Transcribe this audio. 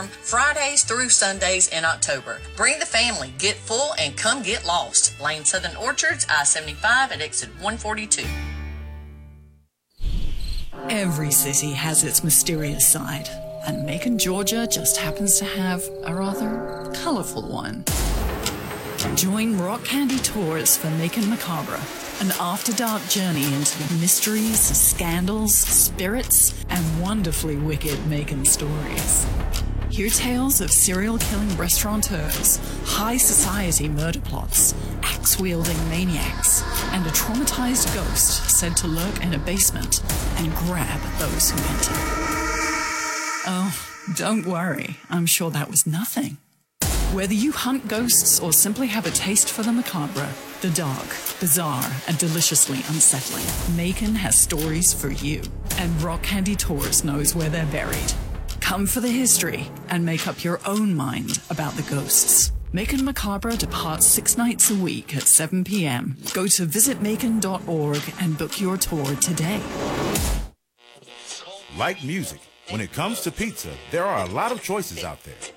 Farm Fridays through Sundays in October. Bring the family, get full, and come get lost. Lane Southern Orchards, I-75 at exit 142. Every city has its mysterious side, and Macon, Georgia just happens to have a rather colorful one. Join Rock Candy Tours for Macon Macabre, an after-dark journey into the mysteries, scandals, spirits, and wonderfully wicked Macon stories. Hear tales of serial-killing restaurateurs, high society murder plots, axe-wielding maniacs, and a traumatized ghost said to lurk in a basement and grab those who enter. Oh, don't worry, I'm sure that was nothing. Whether you hunt ghosts or simply have a taste for the macabre, the dark, bizarre, and deliciously unsettling, Macon has stories for you, and Rock Candy Tours knows where they're buried. Come for the history and make up your own mind about the ghosts. Macon Macabre departs 6 nights a week at 7 p.m. Go to visitmacon.org and book your tour today. Like music, when it comes to pizza, there are a lot of choices out there.